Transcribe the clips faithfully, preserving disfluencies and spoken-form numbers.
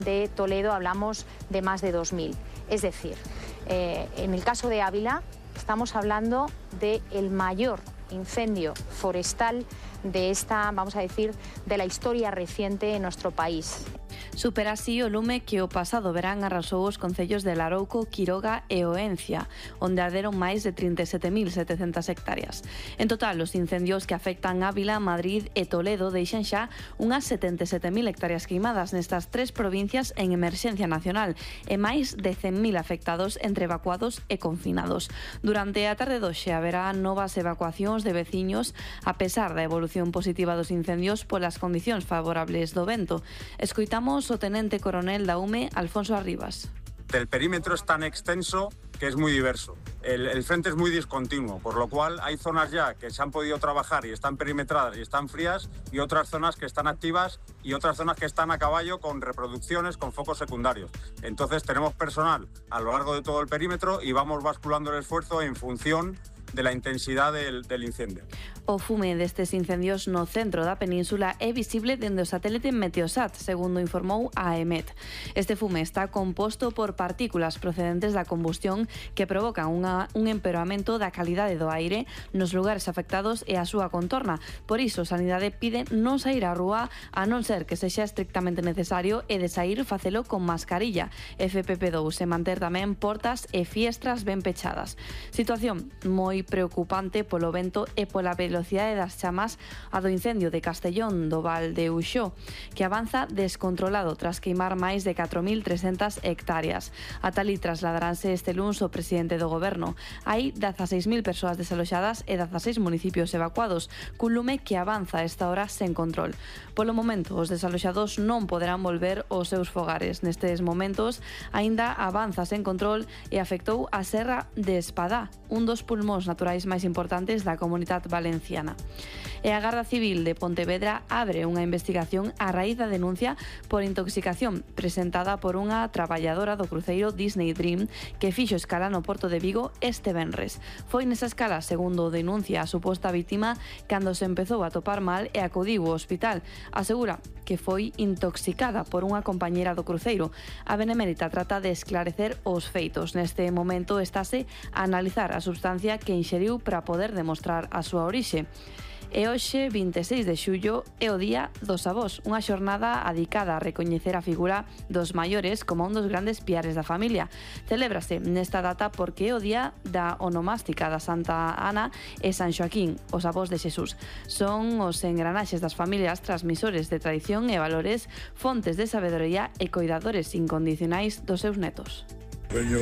de Toledo hablamos de más de dos mil. Es decir, eh, en el caso de Ávila estamos hablando del mayor incendio forestal de esta, vamos a decir, de la historia reciente en nuestro país. Supera así o lume que o pasado verán arrasou os concellos de Larouco, Quiroga e Oencia, onde arderon máis de trinta e sete mil setecentas hectáreas. En total, os incendios que afectan Ávila, Madrid e Toledo deixan xa unhas setenta e sete mil hectáreas queimadas nestas tres provincias en emerxencia nacional e máis de cen mil afectados entre evacuados e confinados. Durante a tarde doxe haberá novas evacuacións de veciños a pesar da evolución positiva dos incendios polas condicións favorables do vento. Escoitamos o tenente coronel da U M E, Alfonso Arribas. El perímetro es tan extenso que es muy diverso. El, el frente es muy discontinuo, por lo cual hay zonas ya que se han podido trabajar y están perimetradas y están frías, y otras zonas que están activas y otras zonas que están a caballo con reproducciones, con focos secundarios. Entonces tenemos personal a lo largo de todo el perímetro y vamos basculando el esfuerzo en función de la intensidad del, del incendio. O fume destes incendios no centro da península é visible dende o satélite Meteosat, segundo informou a EMET. Este fume está composto por partículas procedentes da combustión que provocan unha, un empeoramento da calidade do aire nos lugares afectados e a súa contorna. Por iso, Sanidade pide non sair á rúa a non ser que sexa estrictamente necesario e de sair facelo con mascarilla, F P P dous, e manter tamén portas e fiestras ben pechadas. Situación moi preocupante polo vento e pola velocidade das chamas a do incendio de Castellón do Val de Uxó, que avanza descontrolado tras queimar máis de catro mil trescentas hectáreas. A talí trasladaranse este luns o presidente do goberno. Hai dezaseis mil persoas desaloxadas e dezaseis municipios evacuados, cun lume que avanza a esta hora sen control. Polo momento, os desaloxados non poderán volver aos seus fogares. Nestes momentos, aínda avanza sen control e afectou a Serra de Espadá, un dos pulmóns naturais máis importantes da comunidade valenciana. E a Garda Civil de Pontevedra abre unha investigación a raíz da denuncia por intoxicación presentada por unha traballadora do cruceiro Disney Dream que fixo escala no porto de Vigo este venres. Foi nesa escala, segundo denuncia a suposta vítima, cando se empezou a topar mal e acudiu ao hospital. Asegura que foi intoxicada por unha compañera do cruceiro. A Benemérita trata de esclarecer os feitos. Neste momento estáse a analizar a substancia que inxeriu para poder demostrar a súa orixe. E hoxe, vinte e seis de xullo, é o Día dos Avós, unha xornada adicada a recoñecer a figura dos maiores como un dos grandes piares da familia. Celébrase nesta data porque é o día da onomástica da Santa Ana e San Xoaquín, os avós de Xesús. Son os engranaxes das familias transmisores de tradición e valores, fontes de sabedoría e coidadores incondicionais dos seus netos. Veño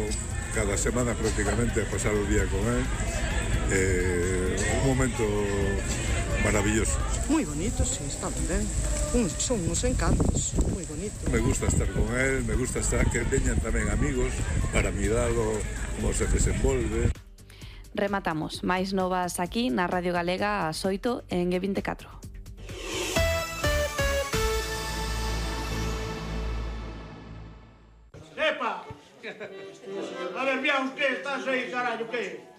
cada semana prácticamente a pasar o día con él. Eh, un momento maravilloso. Muy bonito, sí, está muy bien. Un, son unos encantos, muy bonito. Me gusta estar con él, me gusta estar que veñan tamén amigos para miralo como se desenvolve. Rematamos máis novas aquí na Radio Galega ás oito en E vinte e catro. ¡Epa! A ver, mira, usted, estás aí, carallo, que?